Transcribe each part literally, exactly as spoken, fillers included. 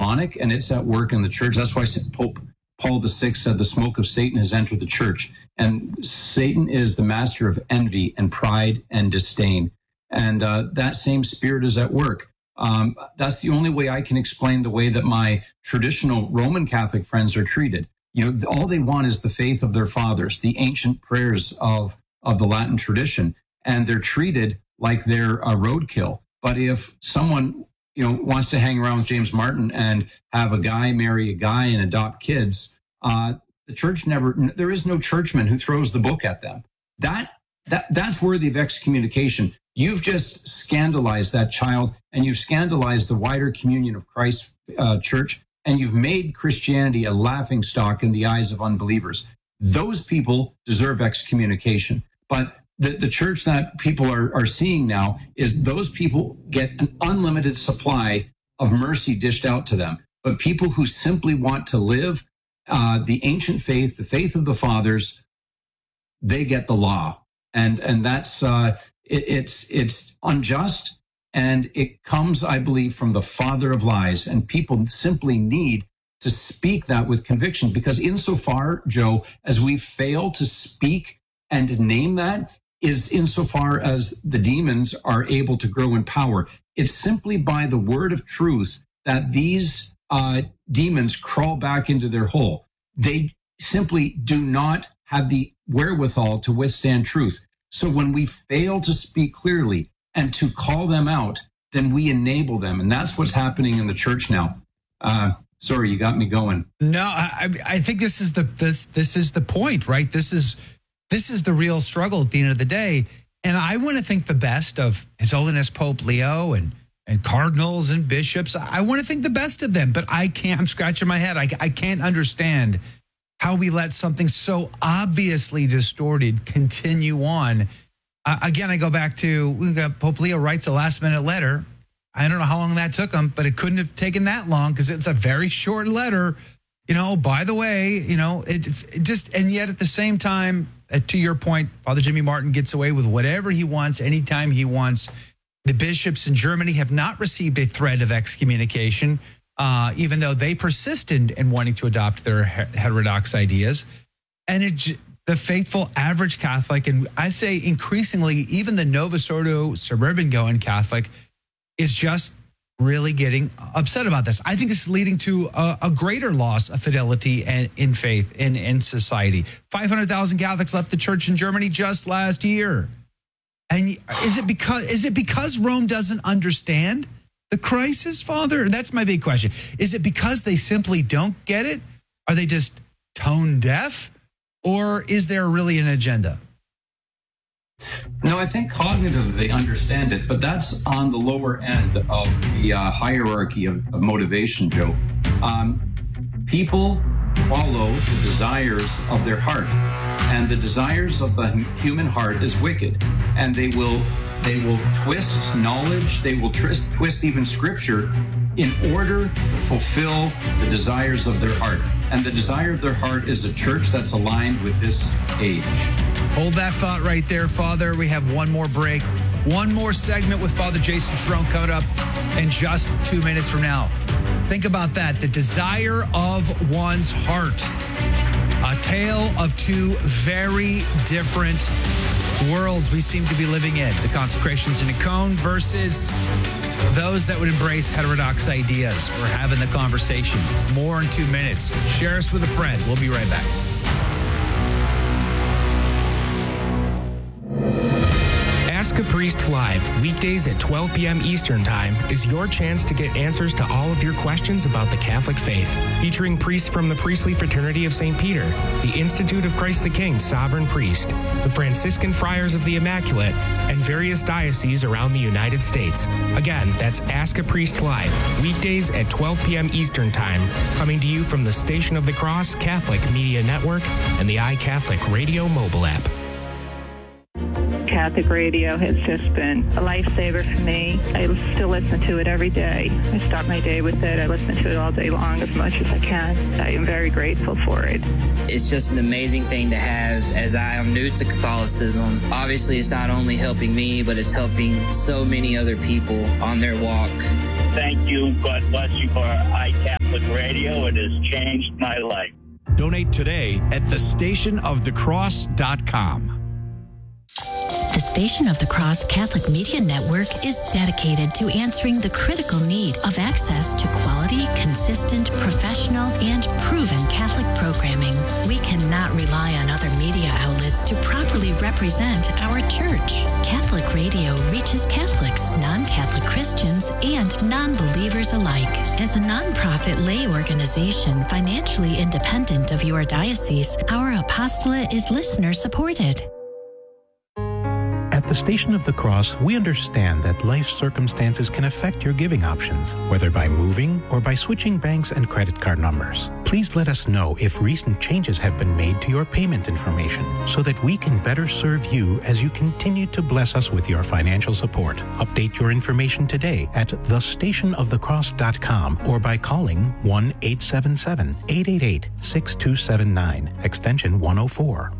demonic and it's at work in the church. That's why Pope Paul the Sixth said the smoke of Satan has entered the church. And Satan is the master of envy and pride and disdain. And uh, that same spirit is at work. Um, that's the only way I can explain the way that my traditional Roman Catholic friends are treated. You know, all they want is the faith of their fathers, the ancient prayers of, of the Latin tradition, and they're treated like they're a roadkill. But if someone, you know, wants to hang around with James Martin and have a guy marry a guy and adopt kids, uh, the church never, there is no churchman who throws the book at them. That, that, that's worthy of excommunication. You've just scandalized that child, and you've scandalized the wider communion of Christ's uh, church, and you've made Christianity a laughingstock in the eyes of unbelievers. Those people deserve excommunication. But the, the church that people are, are seeing now is those people get an unlimited supply of mercy dished out to them. But people who simply want to live uh, the ancient faith, the faith of the fathers, they get the law. And, and that's, uh, it, it's, it's unjust. And it comes, I believe, from the father of lies. And people simply need to speak that with conviction, because insofar, Joe, as we fail to speak and name that, is insofar as the demons are able to grow in power. It's simply by the word of truth that these uh, demons crawl back into their hole. They simply do not have the wherewithal to withstand truth. So when we fail to speak clearly and to call them out, then we enable them. And that's what's happening in the church now. Uh, sorry, you got me going. No, I, I think this is the this this is the point, right? This is this is the real struggle at the end of the day. And I want to think the best of His Holiness Pope Leo and and cardinals and bishops. I want to think the best of them, but I can't. I'm scratching my head. I, I can't understand how we let something so obviously distorted continue on. Uh, again, I go back to we got Pope Leo writes a last minute letter. I don't know how long that took him, but it couldn't have taken that long because it's a very short letter. You know, by the way, you know, it, it just, and yet at the same time, uh, to your point, Father Jimmy Martin gets away with whatever he wants, anytime he wants. The bishops in Germany have not received a threat of excommunication, uh, even though they persisted in wanting to adopt their heterodox ideas. And it, the faithful average Catholic, and I say increasingly, even the Novus Ordo suburban going Catholic, is just really getting upset about this. I think this is leading to a, a greater loss of fidelity and in faith in, in society. five hundred thousand Catholics left the church in Germany just last year. And is it because is it because Rome doesn't understand the crisis, Father? That's my big question. Is it because they simply don't get it? Are they just tone deaf? Or is there really an agenda? No, I think cognitively they understand it, but that's on the lower end of the uh, hierarchy of, of motivation, Joe. Um, people follow the desires of their heart, and the desires of the human heart is wicked, and they will they will twist knowledge, they will twist, twist even scripture in order to fulfill the desires of their heart. And the desire of their heart is a church that's aligned with this age. Hold that thought right there, Father. We have one more break, one more segment with Father Jason Cherone coming up in just two minutes from now. Think about that, the desire of one's heart. A tale of two very different worlds we seem to be living in. The consecrations in Icone versus those that would embrace heterodox ideas. We're having the conversation. More in two minutes. Share us with a friend. We'll be right back. Ask a Priest Live, weekdays at twelve p.m. Eastern Time, is your chance to get answers to all of your questions about the Catholic faith. Featuring priests from the Priestly Fraternity of Saint Peter, the Institute of Christ the King Sovereign Priest, the Franciscan Friars of the Immaculate, and various dioceses around the United States. Again, that's Ask a Priest Live, weekdays at twelve p.m. Eastern Time, coming to you from the Station of the Cross Catholic Media Network and the iCatholic Radio mobile app. Catholic radio has just been a lifesaver for me. I still listen to it every day. I start my day with it. I listen to it all day long as much as I can. I am very grateful for it. It's just an amazing thing to have, as I am new to Catholicism. Obviously, it's not only helping me, but it's helping so many other people on their walk. Thank you. God bless you for iCatholic. Catholic Radio. It has changed my life. Donate today at the station of the cross dot com. The Station of the Cross Catholic Media Network is dedicated to answering the critical need of access to quality, consistent, professional, and proven Catholic programming. We cannot rely on other media outlets to properly represent our church. Catholic Radio reaches Catholics, non-Catholic Christians, and non-believers alike. As a nonprofit lay organization financially independent of your diocese, our apostolate is listener-supported. At the Station of the Cross, we understand that life circumstances can affect your giving options, whether by moving or by switching banks and credit card numbers. Please let us know if recent changes have been made to your payment information so that we can better serve you as you continue to bless us with your financial support. Update your information today at the station of the cross dot com or by calling one eight seven seven, eight eight eight, six two seven nine, extension one oh four.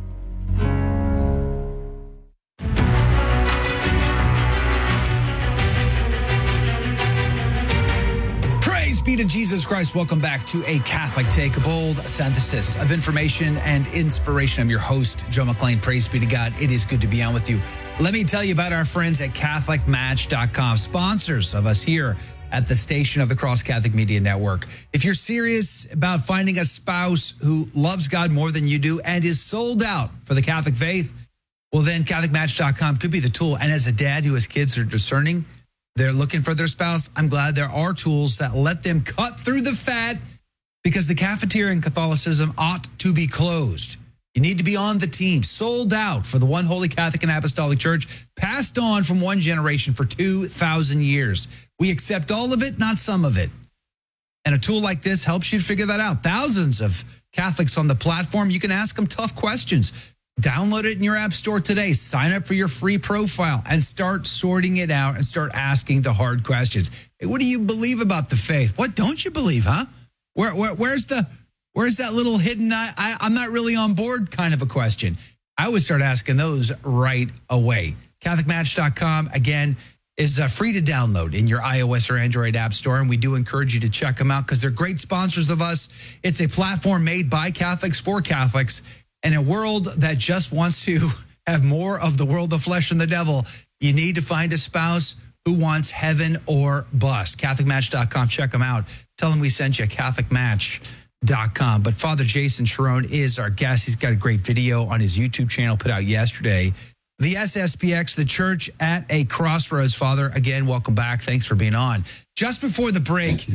Be to Jesus Christ. Welcome back to A Catholic Take, a bold synthesis of information and inspiration. I'm your host, Joe McClain. Praise be to God. It is good to be on with you. Let me tell you about our friends at Catholic Match dot com, sponsors of us here at the Station of the Cross Catholic Media Network. If you're serious about finding a spouse who loves God more than you do and is sold out for the Catholic faith, well, then Catholic Match dot com could be the tool. And as a dad who has kids who are discerning, they're looking for their spouse, I'm glad there are tools that let them cut through the fat, because the cafeteria in Catholicism ought to be closed. You need to be on the team, sold out for the one holy Catholic and Apostolic Church, passed on from one generation for two thousand years. We accept all of it, not some of it. And a tool like this helps you figure that out. Thousands of Catholics on the platform. You can ask them tough questions. Download it in your app store today. Sign up for your free profile and start sorting it out and start asking the hard questions. Hey, what do you believe about the faith? What don't you believe, huh? Where, where where's the where's that little hidden I, I, I'm not really on board kind of a question? I would start asking those right away. Catholic Match dot com, again, is uh, free to download in your iOS or Android app store, and we do encourage you to check them out because they're great sponsors of us. It's a platform made by Catholics for Catholics. In a world that just wants to have more of the world of flesh and the devil, you need to find a spouse who wants heaven or bust. Catholic Match dot com, check them out. Tell them we sent you, Catholic Match dot com. But Father Jason Sharon is our guest. He's got a great video on his YouTube channel put out yesterday. The S S P X, the Church at a Crossroads. Father, again, welcome back. Thanks for being on. Just before the break,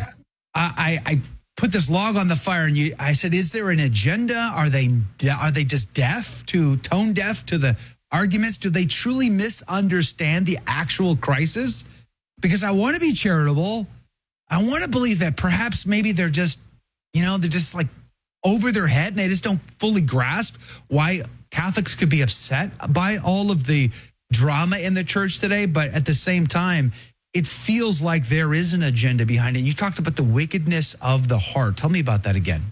I, I, I put this log on the fire, and you, I said, is there an agenda? Are they are they just deaf to, tone deaf to the arguments? Do they truly misunderstand the actual crisis? Because I want to be charitable. I want to believe that perhaps maybe they're just, you know, they're just like over their head and they just don't fully grasp why Catholics could be upset by all of the drama in the church today. But at the same time, it feels like there is an agenda behind it. You talked about the wickedness of the heart. Tell me about that again.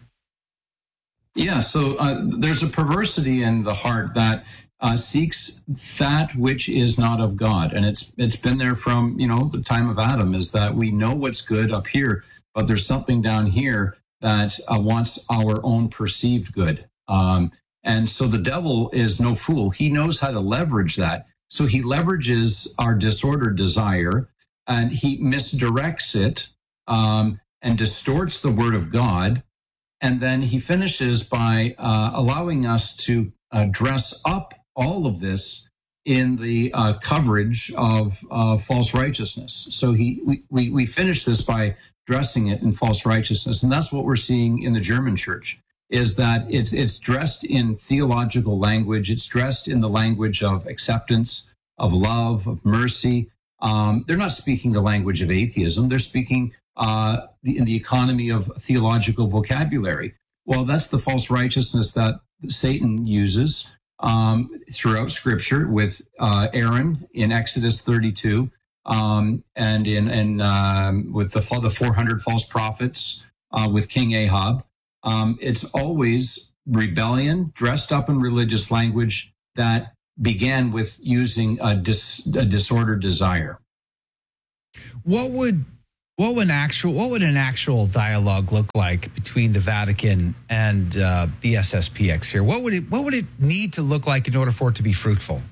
Yeah, so uh, there's a perversity in the heart that uh, seeks that which is not of God. And it's it's been there from, you know, the time of Adam, is that we know what's good up here, but there's something down here that uh, wants our own perceived good. Um, and so the devil is no fool. He knows how to leverage that. So he leverages our disordered desire, and he misdirects it um, and distorts the word of God. And then he finishes by uh, allowing us to uh, dress up all of this in the uh, coverage of uh, false righteousness. So he we, we, we finish this by dressing it in false righteousness. And that's what we're seeing in the German church, is that it's it's dressed in theological language. It's dressed in the language of acceptance, of love, of mercy. Um, they're not speaking the language of atheism. They're speaking uh, the, in the economy of theological vocabulary. Well, that's the false righteousness that Satan uses um, throughout Scripture with uh, Aaron in Exodus thirty-two, um, and in and um, with the the four hundred false prophets uh, with King Ahab. Um, it's always rebellion dressed up in religious language that began with using a, dis, a disordered desire. What would What would an actual what would an actual dialogue look like between the Vatican and uh, the S S P X here? What would it what would it need to look like in order for it to be fruitful?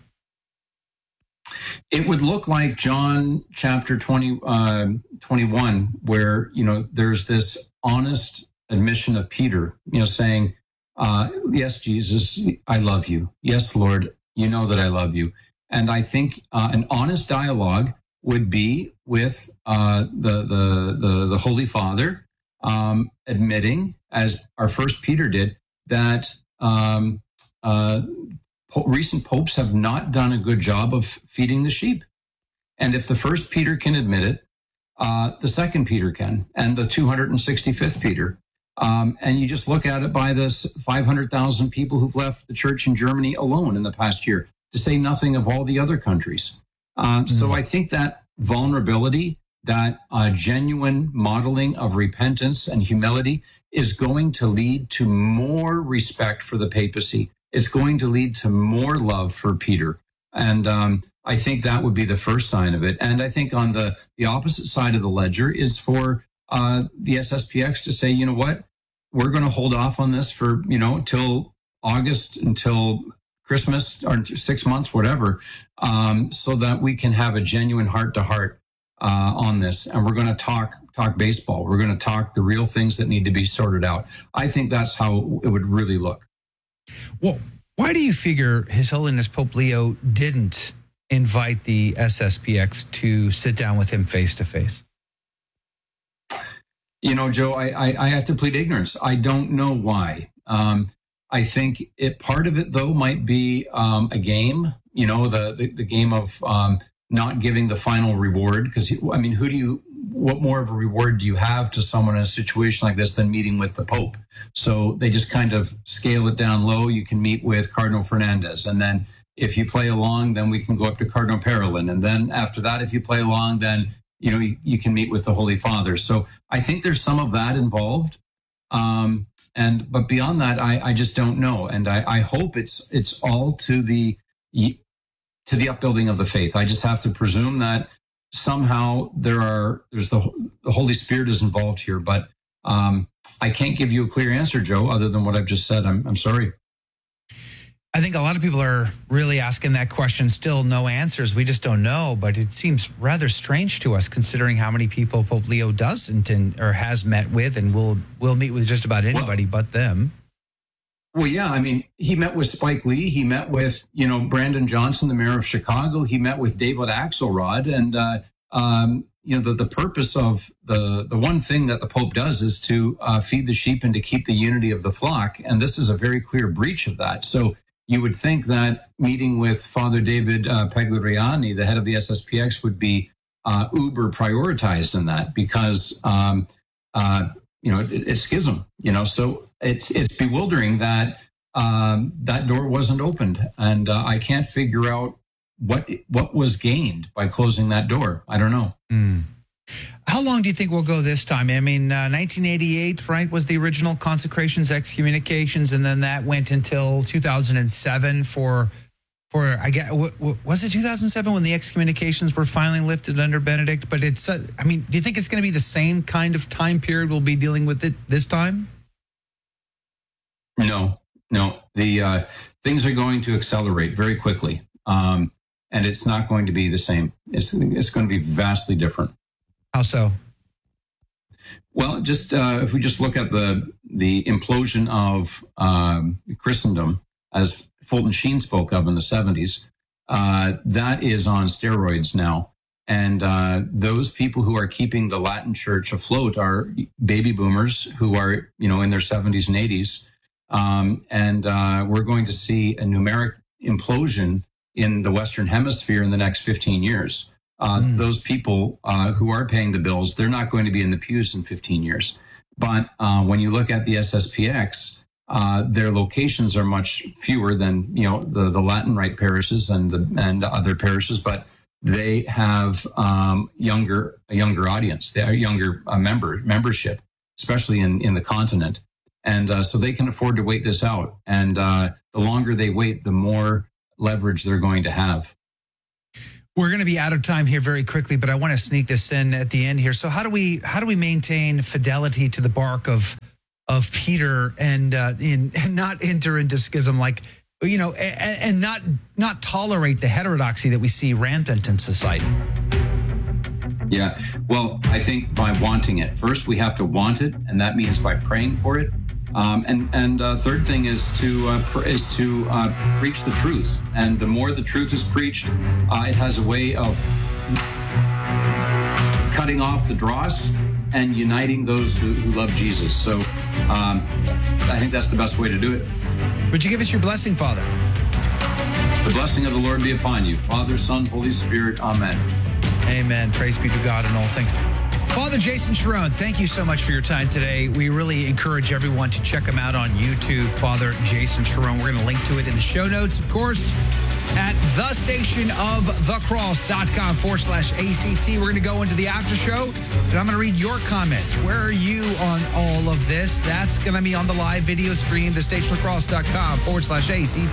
It would look like John chapter twenty, uh, twenty-one, where, you know, there's this honest admission of Peter, you know, saying, uh, yes, Jesus, I love you. Yes, Lord, you know that I love you. And I think uh, an honest dialogue would be with uh, the, the, the, the Holy Father um, admitting, as our first Peter did, that um, uh, recent popes have not done a good job of feeding the sheep. And if the first Peter can admit it, uh, the second Peter can, and the two hundred sixty-fifth Peter. Um, and you just look at it by this five hundred thousand people who've left the church in Germany alone in the past year, to say nothing of all the other countries. Um, mm-hmm. So I think that vulnerability, that uh, genuine modeling of repentance and humility is going to lead to more respect for the papacy. It's going to lead to more love for Peter. And um, I think that would be the first sign of it. And I think on the, the opposite side of the ledger is for uh, the S S P X to say, you know what, we're going to hold off on this for, you know, till August, until Christmas, or six months, whatever, um, so that we can have a genuine heart-to-heart uh, on this. And we're going to talk talk baseball. We're going to talk the real things that need to be sorted out. I think that's how it would really look. Well, why do you figure His Holiness Pope Leo didn't invite the S S P X to sit down with him face to face? You know, Joe, I, I, I have to plead ignorance. I don't know why. Um, I think it part of it, though, might be um, a game, you know, the, the, the game of um, not giving the final reward. Because, I mean, who do you, what more of a reward do you have to someone in a situation like this than meeting with the Pope? So they just kind of scale it down low. You can meet with Cardinal Fernandez. And then if you play along, then we can go up to Cardinal Parolin. And then after that, if you play along, then, you know, you, you can meet with the Holy Father. So I think there's some of that involved. Um, and but beyond that, I, I just don't know. And I, I hope it's it's all to the to the upbuilding of the faith. I just have to presume that somehow there are there's the the Holy Spirit is involved here. But um, I can't give you a clear answer, Joe, other than what I've just said. I'm I'm sorry. I think a lot of people are really asking that question. Still no answers. We just don't know. But it seems rather strange to us, considering how many people Pope Leo doesn't and or has met with, and will will meet with just about anybody well, but them. Well, yeah. I mean, he met with Spike Lee. He met with, you know, Brandon Johnson, the mayor of Chicago. He met with David Axelrod. And, uh, um, you know, the, the purpose of the, the one thing that the Pope does is to uh, feed the sheep and to keep the unity of the flock. And this is a very clear breach of that. So you would think that meeting with Father David uh, Pagliariani, the head of the S S P X, would be uh, uber prioritized in that because, um, uh, you know, it, it's schism, you know, so it's it's bewildering that um, that door wasn't opened. And uh, I can't figure out what what was gained by closing that door. I don't know. Mm. How long do you think we'll go this time? I mean, uh, nineteen eighty-eight, right, was the original consecrations, excommunications, and then that went until two thousand seven for, for I guess, w- w- was it two thousand seven when the excommunications were finally lifted under Benedict? But it's, uh, I mean, do you think it's going to be the same kind of time period we'll be dealing with it this time? No, no. The uh, things are going to accelerate very quickly, um, and it's not going to be the same. It's it's going to be vastly different. How so? Well, just uh, if we just look at the the implosion of um, Christendom, as Fulton Sheen spoke of in the seventies, uh, that is on steroids now. And uh, those people who are keeping the Latin Church afloat are baby boomers who are, you know, in their seventies and eighties. Um, and uh, we're going to see a numeric implosion in the Western Hemisphere in the next fifteen years. Uh, mm. Those people uh, who are paying the bills, they're not going to be in the pews in fifteen years. But uh, when you look at the S S P X, uh, their locations are much fewer than, you know, the, the Latin Rite parishes and the and other parishes, but they have um, younger a younger audience, they are younger uh, member membership, especially in, in the continent. And uh, so they can afford to wait this out. And uh, the longer they wait, the more leverage they're going to have. We're going to be out of time here very quickly, but I want to sneak this in at the end here. So how do we how do we maintain fidelity to the bark of of Peter and uh, in and not enter into schism, like, you know, and, and not not tolerate the heterodoxy that we see rampant in society? Yeah, well, I think by wanting it. First, we have to want it, and that means by praying for it. Um, and and uh, third thing is to uh, pr- is to uh, preach the truth. And the more the truth is preached, uh, it has a way of cutting off the dross and uniting those who, who love Jesus. So um, I think that's the best way to do it. Would you give us your blessing, Father? The blessing of the Lord be upon you, Father, Son, Holy Spirit. Amen. Amen. Praise be to God in all things. Father Jason Cherone, thank you so much for your time today. We really encourage everyone to check him out on YouTube, Father Jason Cherone. We're going to link to it in the show notes, of course, at the station of the cross.com forward slash ACT. We're going to go into the after show, and I'm going to read your comments. Where are you on all of this? That's going to be on the live video stream, the station of the cross.com forward slash ACT.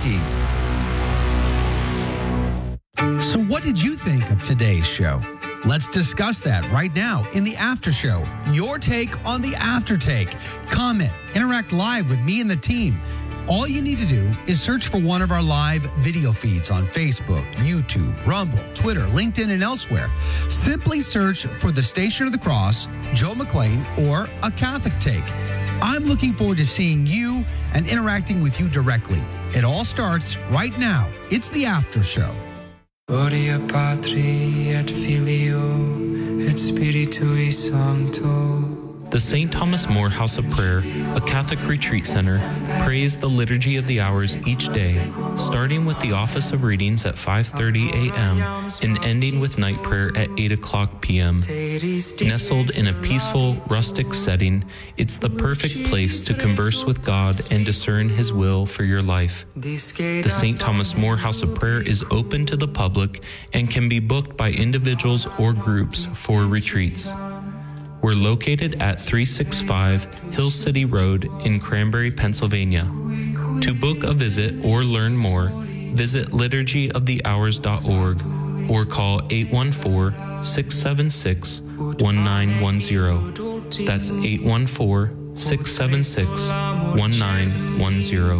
So what did you think of today's show? Let's discuss that right now in the after show. Your take on the after take. Comment, interact live with me and the team. All you need to do is search for one of our live video feeds on Facebook, YouTube, Rumble, Twitter, LinkedIn, and elsewhere. Simply search for the Station of the Cross, Joe McClain, or A Catholic Take. I'm looking forward to seeing you and interacting with you directly. It all starts right now. It's the after show. Gloria Patri et Filio et Spiritui Sancto. The Saint Thomas More House of Prayer, a Catholic retreat center, prays the Liturgy of the Hours each day, starting with the office of readings at five thirty a.m. and ending with night prayer at eight o'clock p.m. Nestled in a peaceful, rustic setting, it's the perfect place to converse with God and discern His will for your life. The Saint Thomas More House of Prayer is open to the public and can be booked by individuals or groups for retreats. We're located at three sixty-five Hill City Road in Cranberry, Pennsylvania. To book a visit or learn more, visit liturgy of the hours dot org or call eight one four, six seven six, one nine one zero. That's eight one four, six seven six, one nine one zero.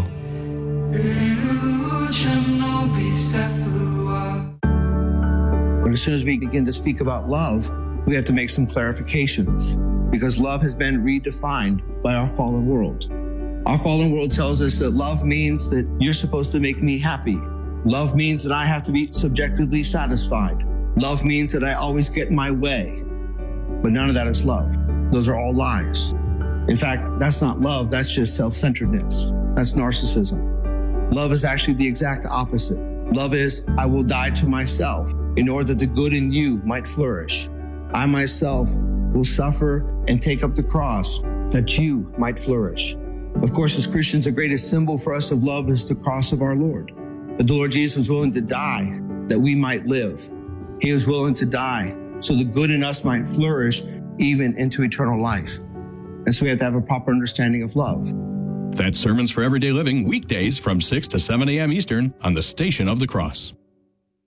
As soon as we begin to speak about love, we have to make some clarifications because love has been redefined by our fallen world. Our fallen world tells us that love means that you're supposed to make me happy. Love means that I have to be subjectively satisfied. Love means that I always get my way. But none of that is love. Those are all lies. In fact, that's not love. That's just self-centeredness. That's narcissism. Love is actually the exact opposite. Love is, I will die to myself in order that the good in you might flourish. I myself will suffer and take up the cross that you might flourish. Of course, as Christians, the greatest symbol for us of love is the cross of our Lord. That the Lord Jesus was willing to die that we might live. He was willing to die so the good in us might flourish even into eternal life. And so we have to have a proper understanding of love. That's Sermons for Everyday Living, weekdays from six to seven a.m. Eastern on the Station of the Cross.